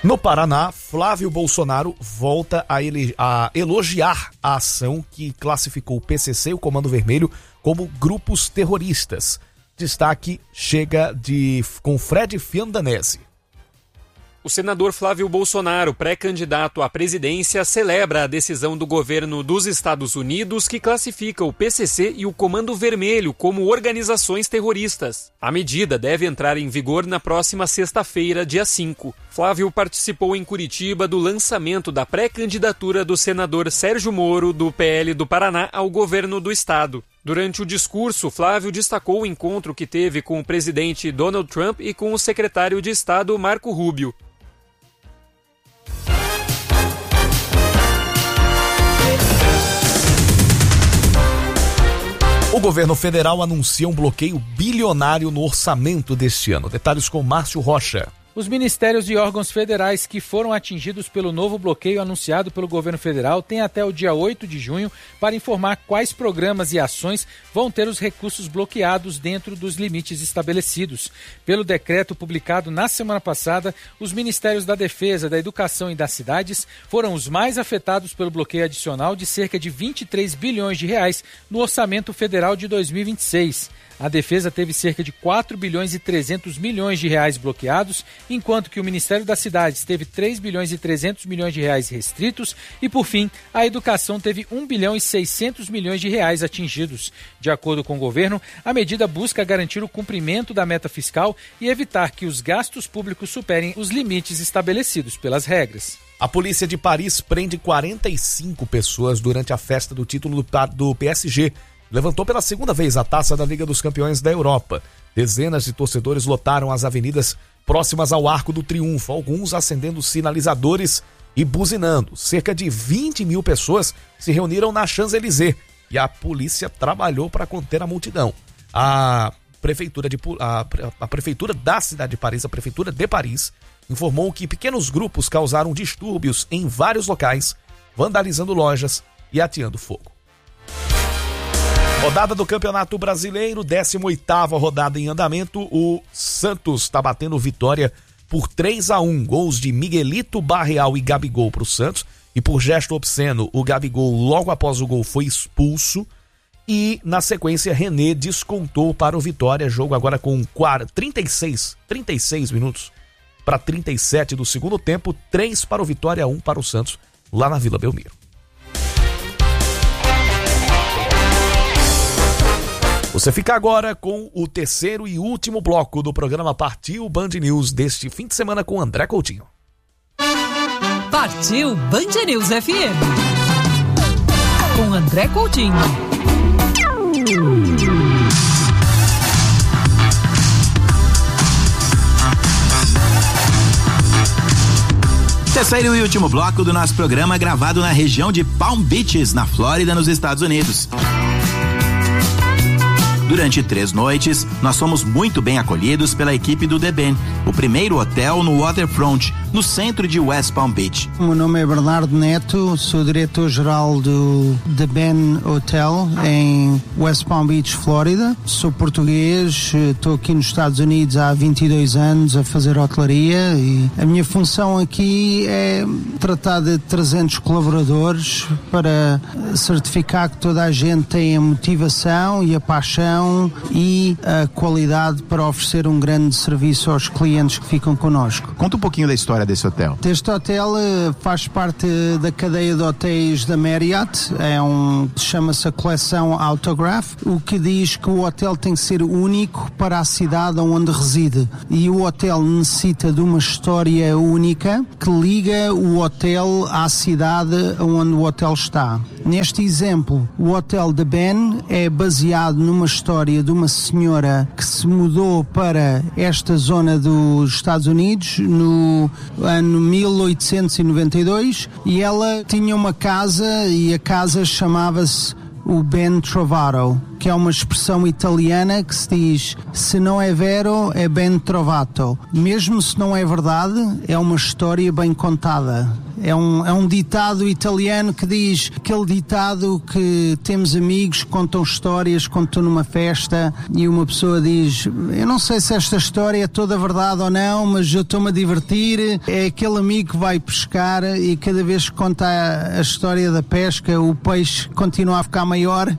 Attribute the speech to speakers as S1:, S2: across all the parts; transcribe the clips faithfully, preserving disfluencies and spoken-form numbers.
S1: No Paraná, Flávio Bolsonaro volta a, ele, a elogiar a ação que classificou o P C C e o Comando Vermelho como grupos terroristas. Destaque chega de, com Fred Fiandanese.
S2: O senador Flávio Bolsonaro, pré-candidato à presidência, celebra a decisão do governo dos Estados Unidos que classifica o P C C e o Comando Vermelho como organizações terroristas. A medida deve entrar em vigor na próxima sexta-feira, dia cinco. Flávio participou em Curitiba do lançamento da pré-candidatura do senador Sérgio Moro, do P L do Paraná, ao governo do estado. Durante o discurso, Flávio destacou o encontro que teve com o presidente Donald Trump e com o secretário de Estado Marco Rubio.
S1: O governo federal anuncia um bloqueio bilionário no orçamento deste ano. Detalhes com Márcio Rocha.
S3: Os ministérios e órgãos federais que foram atingidos pelo novo bloqueio anunciado pelo governo federal têm até o dia oito de junho para informar quais programas e ações vão ter os recursos bloqueados dentro dos limites estabelecidos. Pelo decreto publicado na semana passada, os ministérios da Defesa, da Educação e das Cidades foram os mais afetados pelo bloqueio adicional de cerca de vinte e três bilhões de reais no orçamento federal de dois mil e vinte e seis. A Defesa teve cerca de quatro bilhões e trezentos milhões de reais bloqueados, enquanto que o Ministério das Cidades teve três bilhões e trezentos milhões de reais restritos e, por fim, a Educação teve um bilhão e seiscentos milhões de reais atingidos. De acordo com o governo, a medida busca garantir o cumprimento da meta fiscal e evitar que os gastos públicos superem os limites estabelecidos pelas regras.
S1: A polícia de Paris prende quarenta e cinco pessoas durante a festa do título do P S G. Levantou pela segunda vez a taça da Liga dos Campeões da Europa. Dezenas de torcedores lotaram as avenidas próximas ao Arco do Triunfo, alguns acendendo sinalizadores e buzinando. Cerca de vinte mil pessoas se reuniram na Champs-Élysées e a polícia trabalhou para conter a multidão. A prefeitura, de, a, a prefeitura da cidade de Paris, a prefeitura de Paris, informou que pequenos grupos causaram distúrbios em vários locais, vandalizando lojas e ateando fogo. Rodada do Campeonato Brasileiro, décima oitava rodada em andamento. O Santos está batendo vitória por três a um. Gols de Miguelito, Barreal e Gabigol para o Santos. E por gesto obsceno, o Gabigol, logo após o gol, foi expulso. E, na sequência, René descontou para o Vitória. Jogo agora com trinta e seis, trinta e seis minutos para trinta e sete do segundo tempo. três para o Vitória, um para o Santos, lá na Vila Belmiro. Você fica agora com o terceiro e último bloco do programa Partiu Band News deste fim de semana com André Coutinho.
S4: Partiu Band News F M com André Coutinho.
S5: Terceiro e último bloco do nosso programa, gravado na região de Palm Beaches, na Flórida, nos Estados Unidos. Durante três noites, nós fomos muito bem acolhidos pela equipe do The Ben, o primeiro hotel no Waterfront, no centro de West Palm Beach.
S6: O meu nome é Bernardo Neto, sou diretor-geral do The Ben Hotel em West Palm Beach, Flórida. Sou português, estou aqui nos Estados Unidos há vinte e dois anos a fazer hotelaria e a minha função aqui é tratar de trezentos colaboradores para certificar que toda a gente tem a motivação e a paixão e a qualidade para oferecer um grande serviço aos clientes que ficam connosco.
S5: Conta um pouquinho da história desse hotel.
S6: Este hotel faz parte da cadeia de hotéis da Marriott, é um, chama-se a coleção Autograph, o que diz que o hotel tem que ser único para a cidade onde reside. E o hotel necessita de uma história única que liga o hotel à cidade onde o hotel está. Neste exemplo, o Hotel The Ben é baseado numa história de uma senhora que se mudou para esta zona dos Estados Unidos no ano mil oitocentos e noventa e dois e ela tinha uma casa e a casa chamava-se o Ben Trovato. que é uma expressão italiana que se diz: se não é vero, é ben trovato. Mesmo se não é verdade, é uma história bem contada. É um, é um ditado italiano que diz, aquele ditado que temos amigos que contam histórias quando estão numa festa e uma pessoa diz: eu não sei se esta história é toda verdade ou não, mas eu estou-me a divertir. É aquele amigo que vai pescar e cada vez que conta a, a história da pesca, o peixe continua a ficar maior.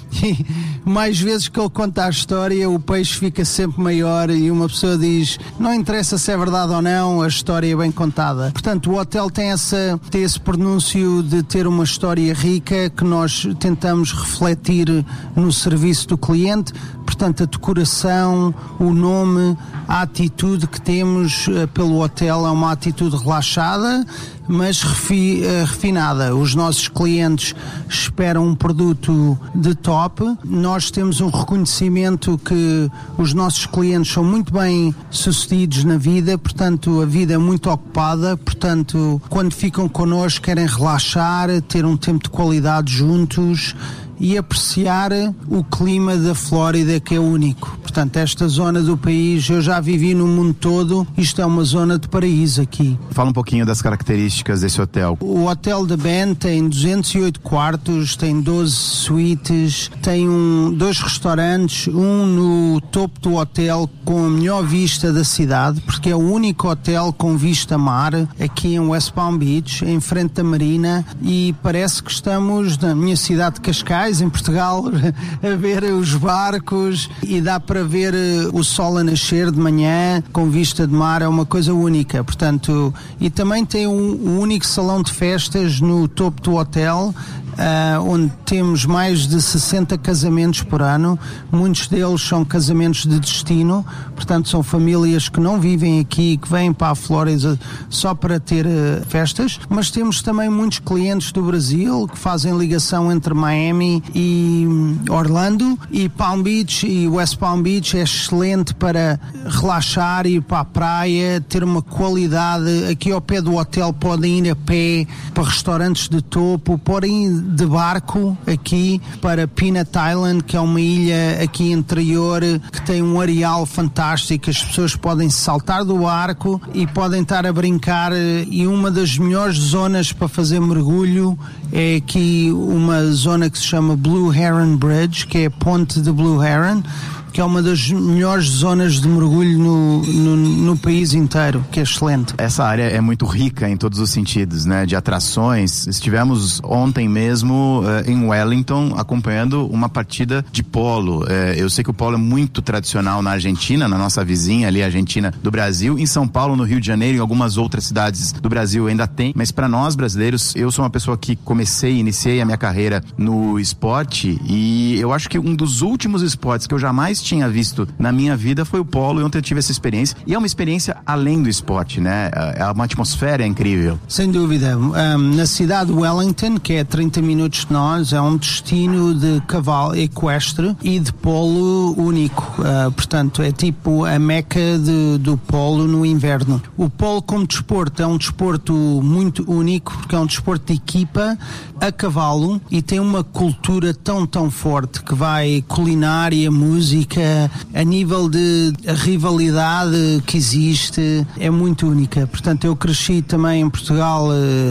S6: E mais vezes que ele conta a história, o peixe fica sempre maior e uma pessoa diz: não interessa se é verdade ou não, a história é bem contada. Portanto, o hotel tem, essa, tem esse pronúncio de ter uma história rica que nós tentamos refletir no serviço do cliente. Portanto, a decoração, o nome, a atitude que temos uh, pelo hotel é uma atitude relaxada, mas refi, uh, refinada. Os nossos clientes esperam um produto de top. Nós temos um reconhecimento que os nossos clientes são muito bem sucedidos na vida, portanto, a vida é muito ocupada. Portanto, quando ficam connosco, querem relaxar, ter um tempo de qualidade juntos e apreciar o clima da Flórida, que é único. Portanto, esta zona do país, eu já vivi no mundo todo, isto é uma zona de paraíso aqui.
S5: Fala um pouquinho das características desse hotel.
S6: O Hotel The Ben tem duzentos e oito quartos, tem doze suítes, tem um, dois restaurantes, um no topo do hotel com a melhor vista da cidade, porque é o único hotel com vista mar aqui em West Palm Beach, em frente da marina, e parece que estamos na minha cidade de Cascais, em Portugal, a ver os barcos, e dá para ver o sol a nascer de manhã com vista de mar. É uma coisa única. Portanto, e também tem um, um único salão de festas no topo do hotel, Uh, onde temos mais de sessenta casamentos por ano. Muitos deles são casamentos de destino, portanto são famílias que não vivem aqui, que vêm para a Flórida só para ter uh, festas, mas temos também muitos clientes do Brasil que fazem ligação entre Miami e Orlando, e Palm Beach e West Palm Beach é excelente para relaxar, ir para a praia, ter uma qualidade. Aqui ao pé do hotel podem ir a pé para restaurantes de topo, podem ir de barco aqui para Peanut Island, que é uma ilha aqui interior que tem um areal fantástico. As pessoas podem saltar do barco e podem estar a brincar, e uma das melhores zonas para fazer mergulho é aqui uma zona que se chama Blue Heron Bridge, que é a ponte de Blue Heron, que é uma das melhores zonas de mergulho no, no, no país inteiro, que é excelente.
S5: Essa área é muito rica em todos os sentidos, né? De atrações. Estivemos ontem mesmo uh, em Wellington acompanhando uma partida de polo. Uh, eu sei que o polo é muito tradicional na Argentina, na nossa vizinha ali, a Argentina do Brasil. Em São Paulo, no Rio de Janeiro, em algumas outras cidades do Brasil ainda tem. Mas para nós brasileiros, eu sou uma pessoa que comecei, iniciei a minha carreira no esporte, e eu acho que um dos últimos esportes que eu jamais tinha visto na minha vida foi o polo, e ontem eu tive essa experiência, e é uma experiência além do esporte, né? É uma atmosfera incrível.
S6: Sem dúvida. Um, na cidade de Wellington, que é trinta minutos de nós, é um destino de cavalo equestre e de polo único. Uh, portanto, é tipo a meca de, do polo no inverno. O polo como desporto é um desporto muito único, porque é um desporto de equipa a cavalo, e tem uma cultura tão, tão forte, que vai culinária, música, a nível de a rivalidade que existe, é muito única. Portanto, eu cresci também em Portugal,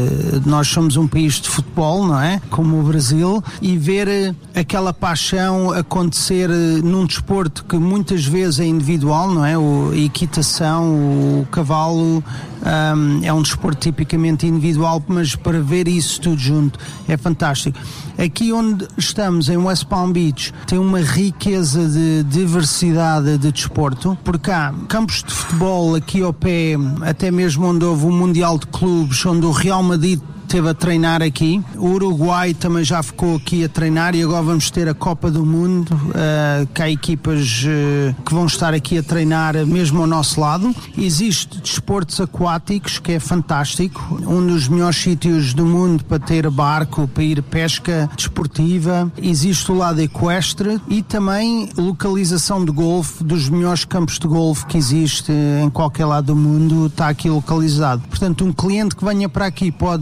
S6: nós somos um país de futebol, não é? Como o Brasil, e ver aquela paixão acontecer num desporto que muitas vezes é individual, não é? O, a equitação, o cavalo, um, é um desporto tipicamente individual, mas para ver isso tudo junto é fantástico. Aqui onde estamos, em West Palm Beach, tem uma riqueza de diversidade de desporto, porque há campos de futebol aqui ao pé, até mesmo onde houve um Mundial de Clubes, onde o Real Madrid esteve a treinar aqui. O Uruguai também já ficou aqui a treinar, e agora vamos ter a Copa do Mundo, uh, que há equipas uh, que vão estar aqui a treinar mesmo ao nosso lado. Existe desportos aquáticos, que é fantástico, um dos melhores sítios do mundo para ter barco, para ir pesca desportiva. Existe o lado equestre e também localização de golfe, dos melhores campos de golfe que existe em qualquer lado do mundo, está aqui localizado. Portanto, um cliente que venha para aqui pode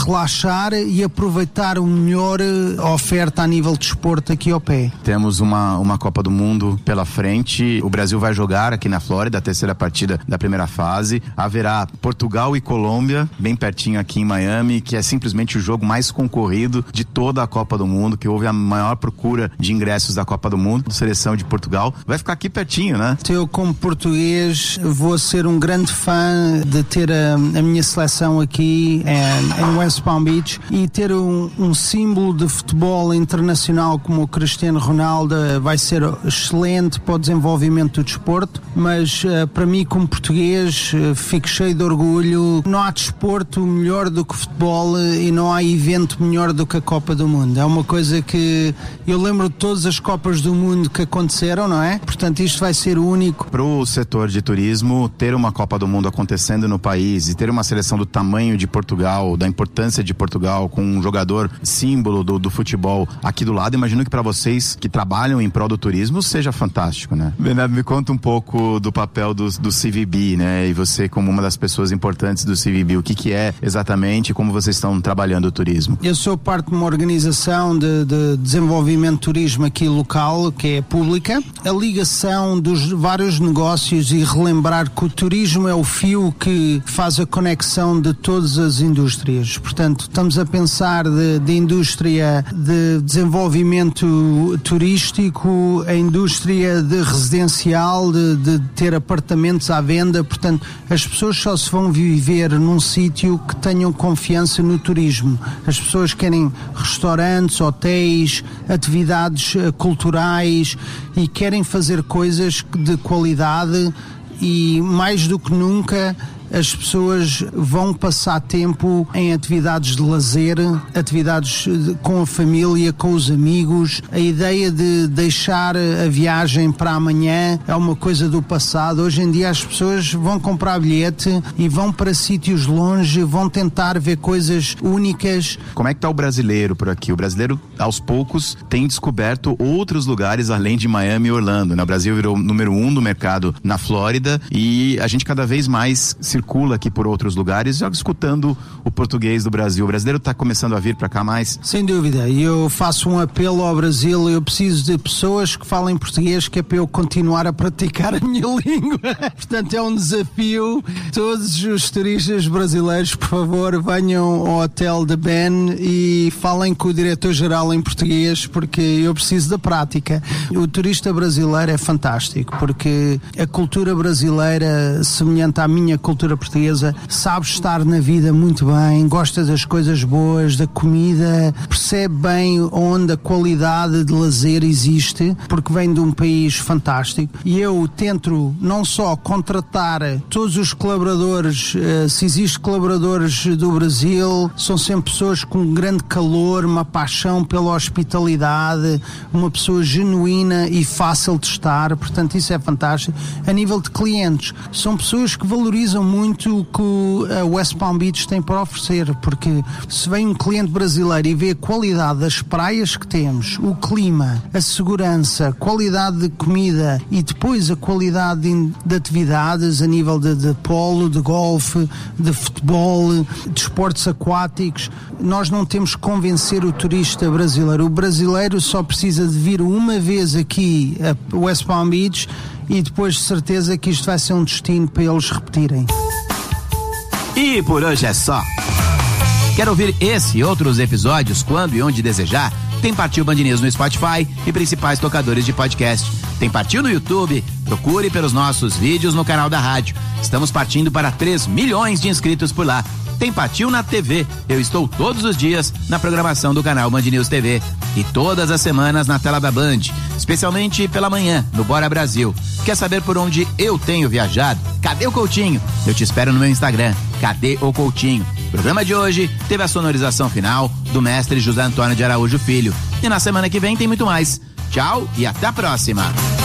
S6: relaxar e aproveitar o melhor oferta a nível de desporto aqui ao pé.
S5: Temos uma, uma Copa do Mundo pela frente, o Brasil vai jogar aqui na Flórida, a terceira partida da primeira fase, haverá Portugal e Colômbia, bem pertinho aqui em Miami, que é simplesmente o jogo mais concorrido de toda a Copa do Mundo, que houve a maior procura de ingressos da Copa do Mundo, seleção de Portugal, vai ficar aqui pertinho, né?
S6: Eu, como português, vou ser um grande fã de ter a, a minha seleção aqui em, em West Palm Beach e ter um, um símbolo de futebol internacional como o Cristiano Ronaldo vai ser excelente para o desenvolvimento do desporto, mas uh, para mim, como português, uh, fico cheio de orgulho. Não há desporto melhor do que futebol uh, e não há evento melhor do que a Copa do Mundo. É uma coisa que eu lembro de todas as Copas do Mundo que aconteceram, não é? Portanto, isto vai ser único.
S5: Para o setor de turismo, ter uma Copa do Mundo acontecendo no país e ter uma seleção do tamanho de Portugal, da importância de Portugal, com um jogador símbolo do, do futebol aqui do lado, imagino que para vocês que trabalham em prol do turismo seja fantástico, né? Bernardo, me conta um pouco do papel do, do C V B, né? E você como uma das pessoas importantes do C V B, o que que é exatamente e como vocês estão trabalhando o turismo?
S6: Eu sou parte de uma organização de, de desenvolvimento de turismo aqui local, que é pública. A ligação dos vários negócios e relembrar que o turismo é o fio que faz a conexão de todas as indústrias. Portanto, estamos a pensar de, de indústria de desenvolvimento turístico, a indústria de residencial, de, de ter apartamentos à venda. Portanto, as pessoas só se vão viver num sítio que tenham confiança no turismo. As pessoas querem restaurantes, hotéis, atividades culturais e querem fazer coisas de qualidade e mais do que nunca as pessoas vão passar tempo em atividades de lazer, atividades com a família, com os amigos. A ideia de deixar a viagem para amanhã é uma coisa do passado. Hoje em dia as pessoas vão comprar bilhete e vão para sítios longe, vão tentar ver coisas únicas.
S5: Como é que está o brasileiro por aqui? O brasileiro, aos poucos, tem descoberto outros lugares além de Miami e Orlando, né? O Brasil virou número um do mercado na Flórida e a gente cada vez mais se circula aqui por outros lugares, já escutando o português do Brasil. O brasileiro está começando a vir para cá mais?
S6: Sem dúvida, e eu faço um apelo ao Brasil, eu preciso de pessoas que falem português, que é para eu continuar a praticar a minha língua. Portanto, é um desafio. Todos os turistas brasileiros, por favor, venham ao hotel da Ben e falem com o diretor-geral em português, porque eu preciso da prática. O turista brasileiro é fantástico, porque a cultura brasileira, semelhante à minha cultura portuguesa, sabe estar na vida muito bem, gosta das coisas boas, da comida, percebe bem onde a qualidade de lazer existe, porque vem de um país fantástico. E eu tento não só contratar todos os colaboradores, se existem colaboradores do Brasil, são sempre pessoas com um grande calor, uma paixão pela hospitalidade, uma pessoa genuína e fácil de estar, portanto isso é fantástico. A nível de clientes, são pessoas que valorizam muito o que a West Palm Beach tem para oferecer, porque se vem um cliente brasileiro e vê a qualidade das praias que temos, o clima, a segurança, a qualidade de comida e depois a qualidade de, de atividades a nível de, de polo, de golfe, de futebol, de esportes aquáticos, nós não temos que convencer o turista brasileiro. O brasileiro só precisa de vir uma vez aqui a West Palm Beach e depois de certeza que isto vai ser um destino para eles repetirem.
S7: E por hoje é só. Quer ouvir esse e outros episódios quando e onde desejar? Tem Partiu Band News no Spotify e principais tocadores de podcast. Tem Partiu no YouTube? Procure pelos nossos vídeos no canal da rádio. Estamos partindo para três milhões de inscritos por lá. Tem Partiu na T V. Eu estou todos os dias na programação do canal Band News T V. E todas as semanas na tela da Band, especialmente pela manhã, no Bora Brasil. Quer saber por onde eu tenho viajado? Cadê o Coutinho? Eu te espero no meu Instagram. Cadê o Coutinho? O programa de hoje teve a sonorização final do mestre José Antônio de Araújo Filho. E na semana que vem tem muito mais. Tchau e até a próxima.